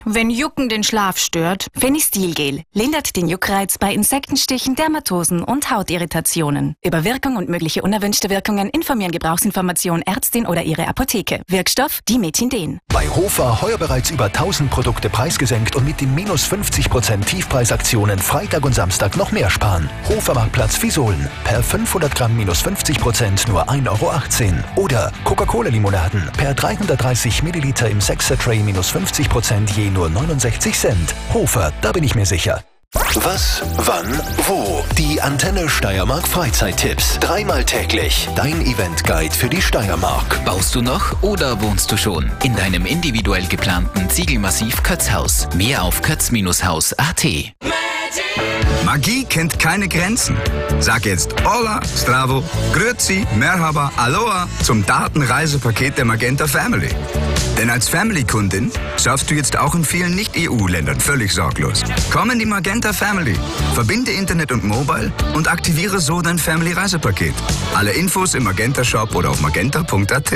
Wenn Jucken den Schlaf stört. Fenistil-Gel lindert den Juckreiz bei Insektenstichen, Dermatosen und Hautirritationen. Über Wirkung und mögliche unerwünschte Wirkungen informieren Gebrauchsinformation Ärztin oder ihre Apotheke. Wirkstoff Dimetindin. Bei Hofer heuer bereits über 1000 Produkte preisgesenkt und mit den minus 50% Tiefpreisaktionen Freitag und Samstag noch mehr sparen. Hofermarktplatz Fisolen. Per 500 Gramm minus 50% nur 1,18 €. Oder Coca-Cola-Limonaden. Per 330 Milliliter im 6er-Tray minus 50% je nur 69 Cent. Hofer, da bin ich mir sicher. Was, wann, wo? Die Antenne Steiermark Freizeittipps. Dreimal täglich. Dein Event-Guide für die Steiermark. Baust du noch oder wohnst du schon in deinem individuell geplanten Ziegelmassiv Kötzhaus? Mehr auf kötz-haus.at. Magie kennt keine Grenzen. Sag jetzt Hola, Stravo, Grüezi, Merhaba, Aloha zum Datenreisepaket der Magenta Family. Denn als Family-Kundin surfst du jetzt auch in vielen Nicht-EU-Ländern völlig sorglos. Komm in die Magenta Family, verbinde Internet und Mobile und aktiviere so dein Family-Reisepaket. Alle Infos im Magenta-Shop oder auf magenta.at.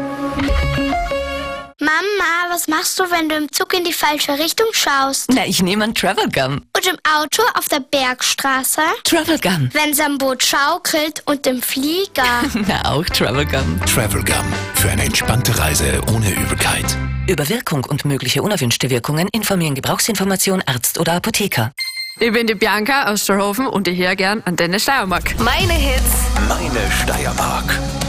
Mama, was machst du, wenn du im Zug in die falsche Richtung schaust? Na, ich nehme einen Travel Gum. Und im Auto auf der Bergstraße? Travel Gum. Wenn's am Boot schaukelt und im Flieger? Na, auch Travel Gum. Travel Gum. Für eine entspannte Reise ohne Übelkeit. Über Wirkung und mögliche unerwünschte Wirkungen informieren Gebrauchsinformation Arzt oder Apotheker. Ich bin die Bianca aus Storhofen und ich höre gern Antenne Steiermark. Meine Hits. Meine Steiermark.